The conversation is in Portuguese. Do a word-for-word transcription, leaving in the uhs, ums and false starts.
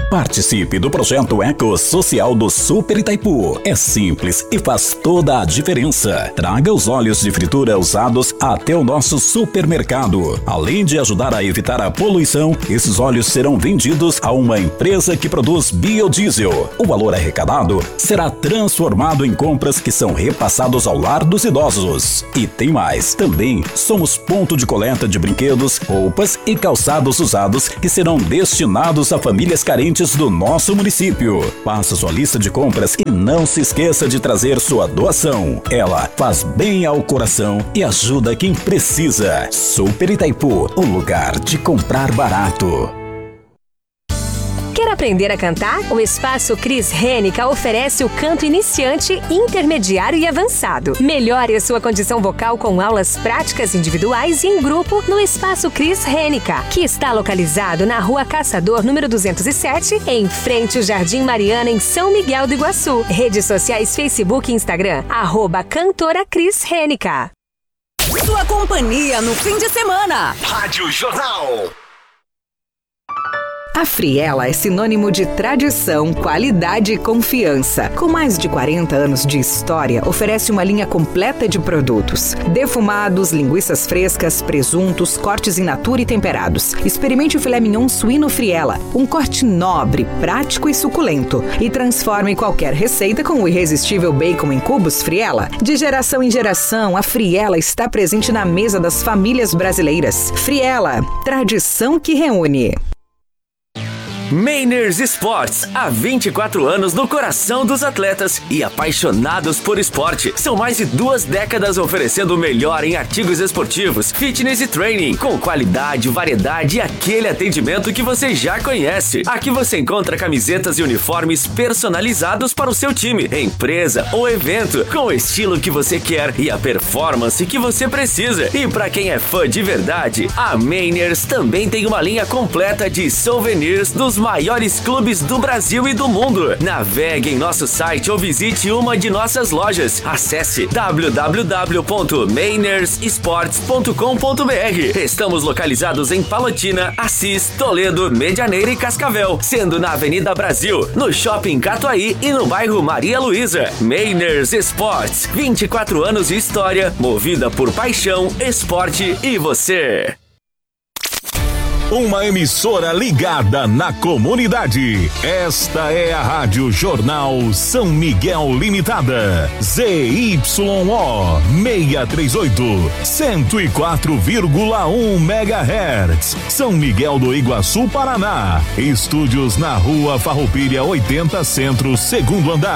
Participe do projeto Eco Social do Super Itaipu. É simples e faz toda a diferença. Traga os óleos de fritura usados até o nosso supermercado. Além de ajudar a evitar a poluição, esses óleos serão vendidos a uma empresa que produz biodiesel. O valor arrecadado será transformado em compras que são repassados ao lar dos idosos. E tem mais, também somos ponto de coleta de brinquedos, roupas e calçados usados que serão destinados a famílias carentes do nosso município. Faça sua lista de compras e não se esqueça de trazer sua doação. Ela faz bem ao coração e ajuda quem precisa. Super Itaipu, o lugar de comprar barato. Quer aprender a cantar? O Espaço Cris Rênica oferece o canto iniciante, intermediário e avançado. Melhore a sua condição vocal com aulas práticas individuais e em grupo no Espaço Cris Rênica, que está localizado na Rua Caçador, número duzentos e sete, em frente ao Jardim Mariana, em São Miguel do Iguaçu. Redes sociais Facebook e Instagram, arroba cantora Cris Rênica. Sua companhia no fim de semana. Rádio Jornal. A Friela é sinônimo de tradição, qualidade e confiança. Com mais de quarenta anos de história, oferece uma linha completa de produtos. Defumados, linguiças frescas, presuntos, cortes in natura e temperados. Experimente o filé mignon suíno Friela, um corte nobre, prático e suculento. E transforme qualquer receita com o irresistível bacon em cubos Friela. De geração em geração, a Friela está presente na mesa das famílias brasileiras. Friela, tradição que reúne. Mainers Esportes, há vinte e quatro anos no coração dos atletas e apaixonados por esporte. São mais de duas décadas oferecendo o melhor em artigos esportivos, fitness e training, com qualidade, variedade e aquele atendimento que você já conhece. Aqui você encontra camisetas e uniformes personalizados para o seu time, empresa ou evento, com o estilo que você quer e a performance que você precisa. E para quem é fã de verdade, a Mainers também tem uma linha completa de souvenirs dos maiores clubes do Brasil e do mundo. Navegue em nosso site ou visite uma de nossas lojas. Acesse w w w ponto mainers esportes ponto com ponto b r. Estamos localizados em Palotina, Assis, Toledo, Medianeira e Cascavel, sendo na Avenida Brasil, no Shopping Catuaí e no bairro Maria Luísa. Mainers Esportes, vinte e quatro anos de história, movida por paixão, esporte e você. Uma emissora ligada na comunidade. Esta é a Rádio Jornal São Miguel Limitada. Z Y O seiscentos e trinta e oito, cento e quatro vírgula um megahertz. São Miguel do Iguaçu, Paraná. Estúdios na Rua Farroupilha oitenta Centro, segundo andar.